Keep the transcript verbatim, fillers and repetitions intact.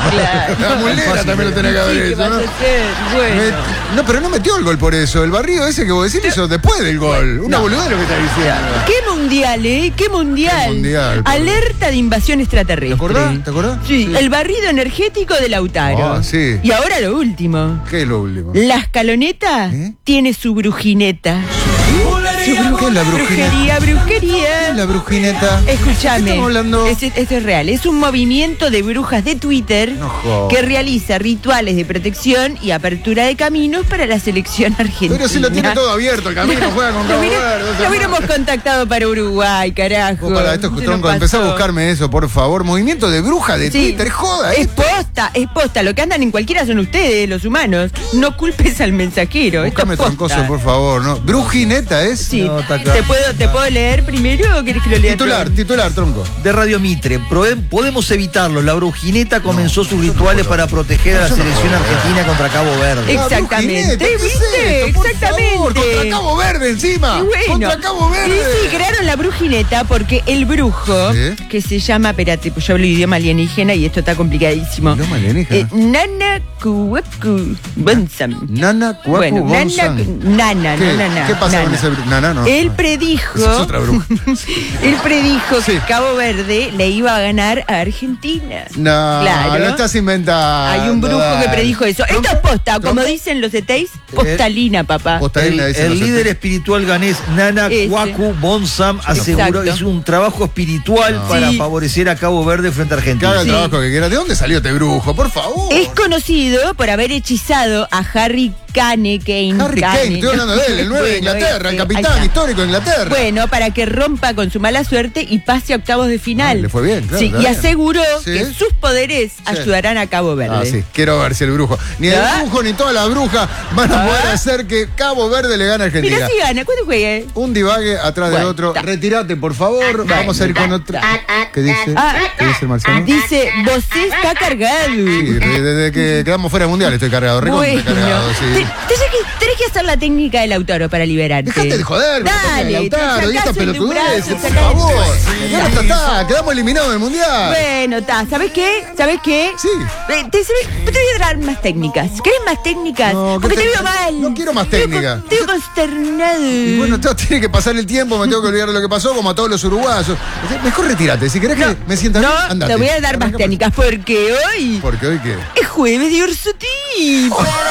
Claro. La Mulera también lo tenía que haber Sí, ¿qué hecho, vas ¿no? a hacer? Bueno. Me- no, pero no metió el gol por eso. El barrido ese que vos decís hizo después del gol. Una No. boludez lo que está diciendo. ¿Qué mundial, eh? ¿Qué mundial? ¿Qué mundial, por Alerta de invasión extraterrestre. ¿Te acordás? ¿Te acordás? Sí, el barrido energético de Lautaro. Ah, sí. Y ahora lo último. ¿Qué es lo último? La escaloneta ¿Eh? tiene su brujineta. ¿Qué es la brujineta? Brujería, brujería. La brujineta. Escúchame, Estamos hablando. es- esto es real. Es un movimiento de brujas de Twitter No jodas. que realiza rituales de protección y apertura de caminos para la selección argentina. Pero si lo tiene todo abierto, el camino juega con Lo Cabo hubiera- Verde. o sea, lo hubiéramos contactado para Uruguay, carajo. Vos para esto, Se tronco, nos empezá a pasó. buscarme eso, por favor. Movimiento de bruja de Sí. Twitter, joda, Es esto. posta, es posta. Lo que andan en cualquiera son ustedes, los humanos. No culpes al mensajero. Esto Buscame es posta. troncoso, por favor, ¿no? Brujineta es. Sí, No, está acá. ¿Te, puedo, ¿te puedo leer primero o querés que lo lea? Titular, todo? titular, tronco. De Radio Mitre, Pro- podemos evitarlo. La brujineta comenzó sus rituales para proteger a la selección argentina contra Cabo Verde. Ex- Exactamente, La brujineta, ¿qué es ¿viste? esto? Por Exactamente. favor, contra Cabo Verde encima. Y bueno, Contra Cabo Verde. y sí, crearon la brujineta porque el brujo, Sí. que se llama, espérate, pues yo hablo idioma alienígena y esto está complicadísimo. ¿Idioma alienígena? Eh, Nana Kuweku Bonsam. Nana Cuacu Bueno, Nana, Bonsan. Nana, ¿Qué? no, Nana. ¿Qué pasa con Nana. ese bru- Nana, no? Él predijo, Esa es otra bruja. él predijo Sí. que Cabo Verde le iba a ganar a Argentina. No, Claro. lo estás inventando. Hay un brujo que dale. predijo eso. Esto es posta, como ¿Tronco? dicen los etéis, postalina, papá. Postalina, El, dicen el los líder otros. espiritual ganés Nana Ese. Kwaku Bonsam aseguró Exacto. es un trabajo espiritual No. para Sí. favorecer a Cabo Verde frente a Que Argentina. haga el Sí. trabajo que quiera. ¿De dónde salió este brujo? Por favor. Es conocido por haber hechizado a Harry Kane, Kane, Harry Kane, estoy hablando de él, el nueve de Bueno, Inglaterra, el ese, capitán ahí está. histórico de Inglaterra. Bueno, para que rompa con su mala suerte y pase a octavos de final. Ah, le fue bien, claro, Sí, está y bien. aseguró Sí. que sus poderes ayudarán a Cabo Verde. Ah, sí, quiero ver si el brujo. Ni el ¿Ah? brujo ni toda la bruja van a ¿Ah? poder hacer que Cabo Verde le gane a Argentina. Mira si gana, ¿cuándo juegue? Un divague atrás del Bueno, otro. ta. Retírate, por favor. Ta. Vamos a ir con otro. ¿Qué dice? Ah, ¿Qué dice el marciano? Dice, vos está cargado. Sí, de- desde que quedamos fuera del mundial estoy cargado, recontra Bueno, cargado, Te- sí. tenés que, tenés que hacer la técnica del Lautaro para liberarte. Dejate de joder, Dale, Lautaro, te y estas sacás el pelotudeces, brazo, por sacás el- favor. Sí. Y ahora está, está, quedamos eliminados del mundial. Bueno, ta, ¿sabes qué? ¿Sabes qué? Sí. Eh, Te, te voy a dar más técnicas. ¿Querés más técnicas? No, ¿qué Porque te te- veo mal. no quiero más Te veo técnica. con- Te veo consternado. Y bueno, todo tiene que pasar el tiempo, me tengo que olvidar de lo que pasó, como a todos los uruguayos. Mejor retírate, si querés que me sienta No, bien, andate. te voy a dar más Arranca por- técnicas porque hoy Porque hoy qué. es jueves de Orsotín.